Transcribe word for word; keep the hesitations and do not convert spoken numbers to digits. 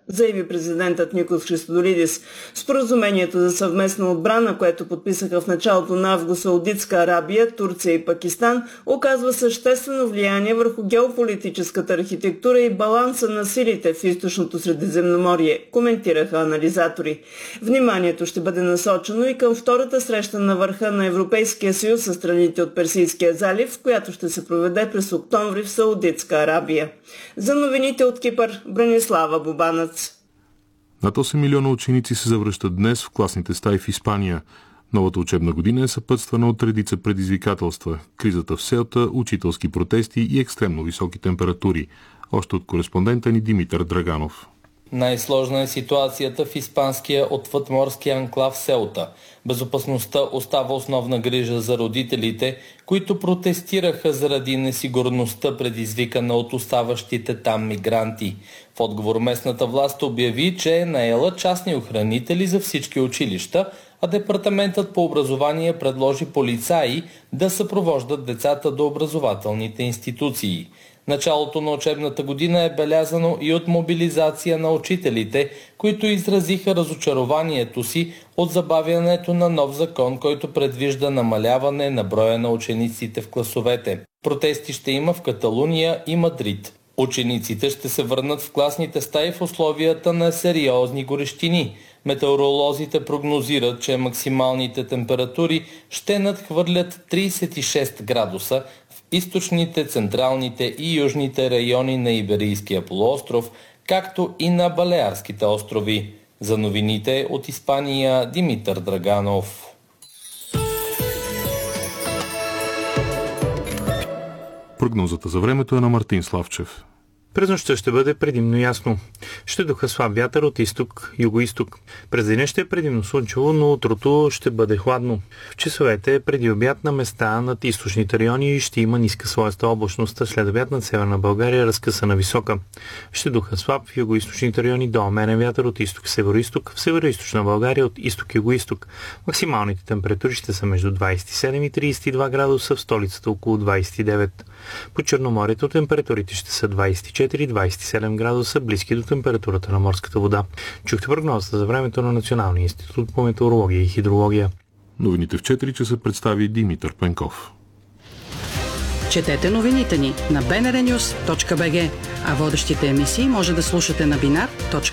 заяви президентът Никос Христодолидис. Споразумението за съвместна отбрана, което подписаха в началото на август Саудитска Арабия, Турция и Пакистан, оказва съществено влияние върху геополитическата архитектура и баланса на силите в източното Средиземноморие, коментираха анализатори. Вниманието ще бъде насочено и към втората среща на върха на Европейския съюз със страните от Персийския залив, която ще се проведе през октомври в Саудитска Арабия. За новините от Кипър, Бранислава Бубанец. Над осем милиона ученици се завръщат днес в класните стаи в Испания. Новата учебна година е съпътствана от редица предизвикателства. Кризата в Селта, учителски протести и екстремно високи температури. Още от кореспондента ни Димитър Драганов. Най-сложна е ситуацията в испанския отвъдморски анклав Селта. Безопасността остава основна грижа за родителите, които протестираха заради несигурността, предизвикана от оставащите там мигранти. В отговор местната власт обяви, че е наела частни охранители за всички училища, а Департаментът по образование предложи полицаи да съпровождат децата до образователните институции. Началото на учебната година е белязано и от мобилизация на учителите, които изразиха разочарованието си от забавянето на нов закон, който предвижда намаляване на броя на учениците в класовете. Протести ще има в Каталуния и Мадрид. Учениците ще се върнат в класните стаи в условията на сериозни горещини. Метеоролозите прогнозират, че максималните температури ще надхвърлят тридесет и шест градуса в източните, централните и южните райони на Иберийския полуостров, както и на Балеарските острови. За новините от Испания, Димитър Драганов. Прогнозата за времето е на Мартин Славчев. През нощта ще бъде предимно ясно. Ще духа слаб вятър от изток, юго-исток. През деня ще е предимно слънчево, но утрото ще бъде хладно. В часовете преди обяд на места над източните райони ще има ниска слоеста облачност, след обяд над северна България разкъсана висока. Ще духа слаб в юго-источните райони до уменен вятър от изток-северо-исток, в северо-источна България от изток-юго-исток. Максималните температури ще са между двадесет и седем и тридесет и два градуса, в столицата около двадесет и девет. По Черноморието температурите ще са двадесет и четири до двадесет и седем градуса, близки до температурата на морската вода. Чухте прогнозата за времето на Националния институт по метеорология и хидрология. Новините в четири часа представи Димитър Пенков. Четете новините ни на би ен ар нюз точка би джи, а водещите емисии може да слушате на бинар точка